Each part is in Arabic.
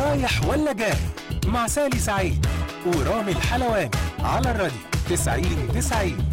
رايح ولا جاي مع سالي سعيد ورامي الحلواني على الراديو 90-90.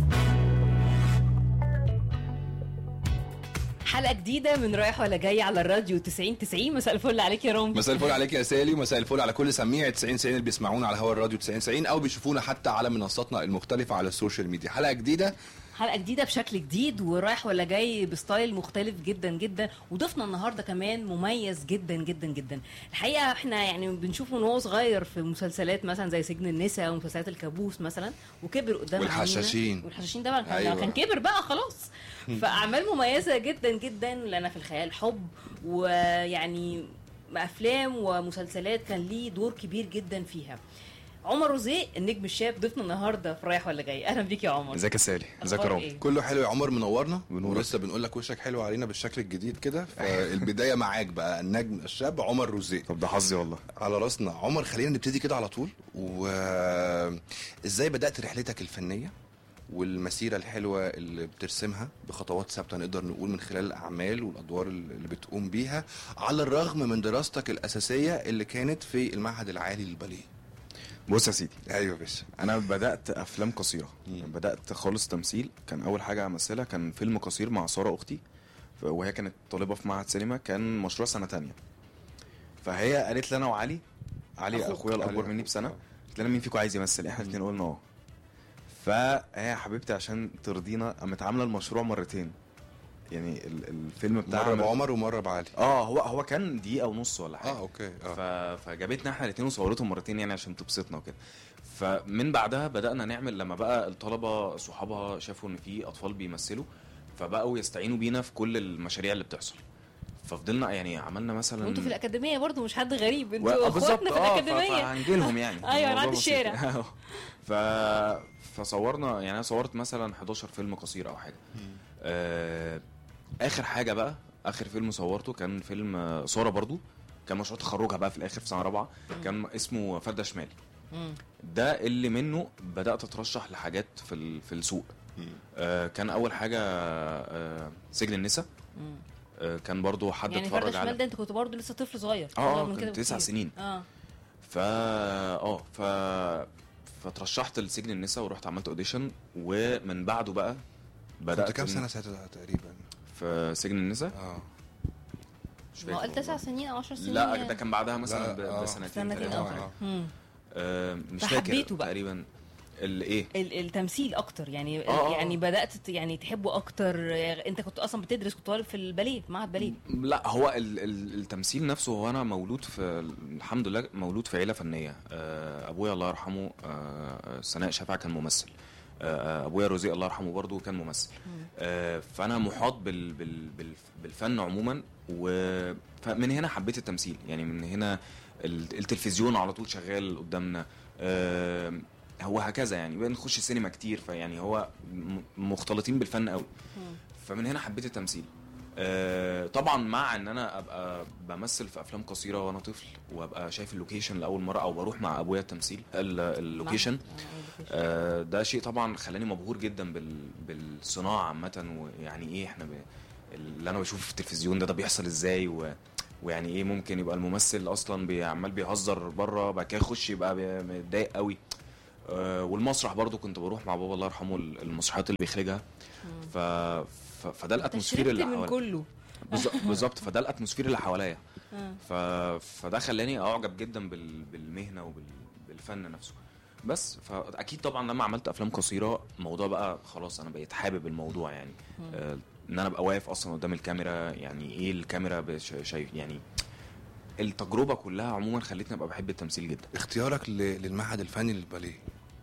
حلقة جديدة من رايح ولا جاي على الراديو 90-90. مساء الفل عليك يا رامي. مساء الفل عليك يا سالي، ومساء الفل على كل سميع 90-90 اللي بيسمعونا على هوا الراديو 90-90 او بيشوفونا حتى على منصاتنا المختلفة على السوشيال ميديا. حلقة جديدة بشكل جديد ورايح ولا جاي بستايل مختلف جدا جدا، وضيفنا النهارده كمان مميز جدا جدا جدا. الحقيقه احنا يعني بنشوفه من هو صغير في مسلسلات مثلا زي سجن النساء ومسلسلات الكابوس مثلا، وكبر قدام والحشاشين ده أيوة. كان كبر بقى خلاص. فاعمال مميزه جدا جدا لنا في الخيال حب، ويعني افلام ومسلسلات كان ليه دور كبير جدا فيها. عمر روزيه النجم الشاب ضيفنا النهارده في رايح ولا جاي. اهلا بيك يا عمر. ازيك يا سالي؟ ازيك يا رامي؟ كله حلو يا عمر، منورنا ولسه بنقول لك وشك حلو علينا بالشكل الجديد كده. فالبدايه معاك بقى النجم الشاب عمر روزيه. طب ده حظي والله. على راسنا عمر. خلينا نبتدي كده على طول. وازاي بدات رحلتك الفنيه والمسيره الحلوه اللي بترسمها بخطوات ثابته نقدر نقول من خلال الاعمال والادوار اللي بتقوم بيها، على الرغم من دراستك الاساسيه اللي كانت في المعهد العالي للباليه؟ بص يا سيدي، ايوه باشا. انا بدات افلام قصيره. بدات خالص تمثيل. كان اول حاجه امثلها كان فيلم قصير مع ساره اختي، وهي كانت طالبه في معهد سينما، كان مشروع سنه تانية. فهي قالت لي انا وعلي، اخويا الاكبر مني بسنه، قالت لنا مين فيكم عايز يمثل؟ احنا الاثنين قلنا اه. فهي حبيبتي عشان ترضينا قامت عامله المشروع مرتين، يعني الفيلم بتاعها مره بعمر ومره بعلي. هو كان دقيقه ونص ولا حاجه. اوكي. فجابتنا احنا الاثنين وصورتهم مرتين يعني عشان تبسطنا وكده. فمن بعدها بدانا نعمل، لما بقى الطلبه صحابها شافوا ان في اطفال بيمثلوا فبقوا يستعينوا بينا في كل المشاريع اللي بتحصل. ففضلنا يعني عملنا مثلا، وانتوا في الاكاديميه برضو مش حد غريب، انتوا اخواتنا في الاكاديميه فهنجي لهم يعني. ايوه انا عند الشارع. فصورنا يعني، انا صورت مثلا 11 فيلم قصير او حاجه. اخر حاجه بقى، اخر فيلم صورته كان فيلم ساره برضو، كان مشروع تخرجها بقى في الاخر في سنه رابعه، كان اسمه فرده شمالي. ده اللي منه بدات اترشح لحاجات في السوق. كان اول حاجه سجن النساء. كان برضو حد يعني اتفرج فرده على شمال ده انت كنت برضو لسه طفل صغير. كنت 9 سنين. فترشحت لسجن النساء ورحت عملت اوديشن، ومن بعده بقى بدات. كنت كام سنه ساعتها تقريبا في سجن النساء؟ مش فاكر. قال 9 سنين او 10 سنين. لا ده كان بعدها مثلا بسنتين مش فاكر تقريبا. الايه التمثيل اكتر يعني. يعني بدات يعني تحبه اكتر. انت كنت اصلا بتدرس، كنت طالب في الباليه، في معهد باليه؟ لا هو التمثيل نفسه، هو انا مولود في، الحمد لله مولود في عيله فنيه. ابويا الله يرحمه سناء شفع كان ممثل. ابويا روزي الله يرحمه برضو كان ممثل. فانا محاط بالفن عموما، فمن هنا حبيت التمثيل. يعني من هنا التلفزيون على طول شغال قدامنا. هو هكذا يعني بنخش السينما كتير، فيعني هو مختلطين بالفن قوي. فمن هنا حبيت التمثيل. طبعا مع ان انا ابقى بمثل في افلام قصيره وانا طفل، وابقى شايف اللوكيشن لاول مره، او بروح مع ابويا التمثيل اللوكيشن. ده شيء طبعا خلاني مبهور جدا بالصناعه عامه. ويعني ايه احنا اللي انا بشوفه في التلفزيون ده بيحصل ازاي، ويعني ايه ممكن يبقى الممثل اصلا عمال بيهزر بره، بعد كده يخش يبقى متضايق قوي. والمسرح برضو كنت بروح مع بابا الله يرحمه المسرحيات اللي بيخرجها. فده الاتموسفير اللي حواليا كله. بالظبط. فده الاتموسفير اللي حواليا. فده خلاني اعجب جدا بالمهنه وبالفن نفسه. بس فاكيد طبعا لما عملت افلام قصيره، الموضوع بقى خلاص انا بقيت حابب الموضوع يعني. ان انا ابقى واقف اصلا قدام الكاميرا، يعني ايه الكاميرا شايف يعني. التجربه كلها عموما خلتني ابقى بحب التمثيل جدا. اختيارك للمعهد الفني للباليه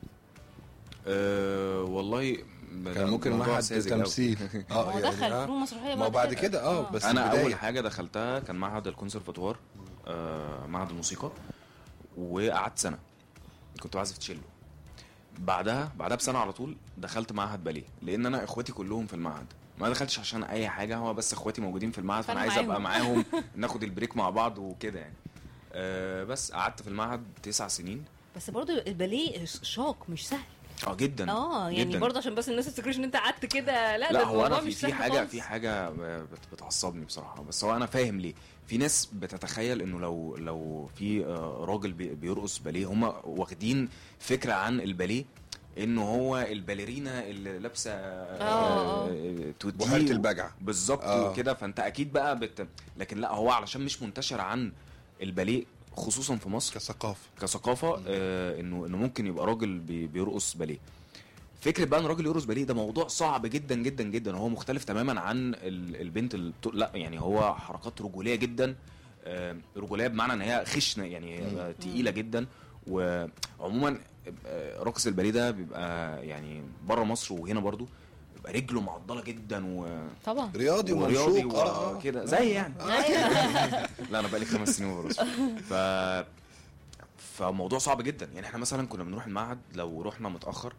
والله كان ممكن معهد تمثيل. يعني دخل فنون مسرحيه ما بعد كده بس انا اول حاجه دخلتها كان معهد الكونسرفاتوار، معهد الموسيقى، وقعدت سنه كنت بعزف تشيلو. بعدها بسنه على طول دخلت معهد باليه، لان انا اخواتي كلهم في المعهد. ما دخلتش عشان اي حاجه، هو بس اخواتي موجودين في المعهد، فانا عايز ابقى معاهم ناخد البريك مع بعض وكده يعني. بس قعدت في المعهد 9 سنين. بس برضو الباليه شاق، مش سهل. جدا يعني جداً. برضه عشان بس الناس ما تفتكرش ان انت قعدت كده، لا لا ده هو انا الموضوع مش في سهل حاجه خالص. في حاجه بتعصبني بصراحه، بس هو انا فاهم ليه. في ناس بتتخيل انه لو في راجل بيرقص باليه، هم واخدين فكره عن الباليه انه هو الباليرينا اللي لابسه توتي بحيرة البجعة بالظبط وكده. فانت اكيد بقى لكن لا، هو علشان مش منتشر عن الباليه خصوصا في مصر كثقافه انه ممكن يبقى راجل بيرقص باليه. فكره بقى ان راجل يرقص باليه ده موضوع صعب جدا جدا جدا، وهو مختلف تماما عن البنت لا يعني هو حركات رجوليه جدا، رجوليه بمعنى ان هي خشنه يعني تقيله جدا. وعموما رقص الباليه ده بيبقى يعني بره مصر وهنا برضو بيبقى رجله معضله جدا طبعا رياضي ومنشوق كده زي يعني لا انا بقالي 5 سنين برقص. فموضوع صعب جدا. يعني احنا مثلا كنا بنروح المعهد لو رحنا متاخر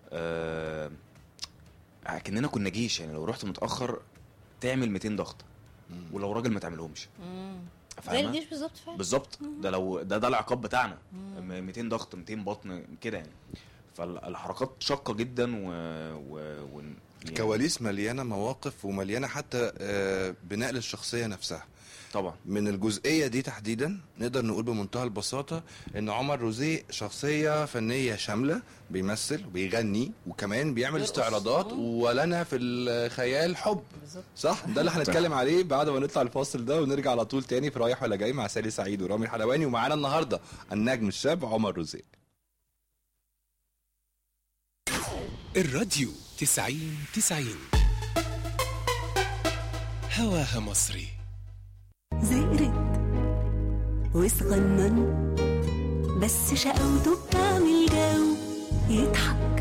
كأننا كنا جيش، يعني لو رحت متاخر تعمل 200 ضغط ولو راجل ما تعملهمش زي الجيش بالظبط فعلا بالظبط. ده لو ده العقاب بتاعنا 200 ضغط 200 بطن كده يعني. فالحركات شاقه جدا يعني الكواليس مليانه مواقف ومليانه حتى بناء للشخصيه نفسها طبعا. من الجزئيه دي تحديدا نقدر نقول بمنتهى البساطه ان عمر روزيه شخصيه فنيه شامله، بيمثل وبيغني وكمان بيعمل استعراضات ولنا في الخيال حب بالظبط. صح؟ ده اللي هنتكلم عليه بعد ما نطلع الفاصل ده ونرجع على طول تاني في رايح ولا جاي مع سالي سعيد ورامي الحلواني، ومعانا النهارده النجم الشاب عمر روزيه. الراديو 90 هواها مصري. زقرت وصغنن بس شقاوته بتعمل جو، يضحك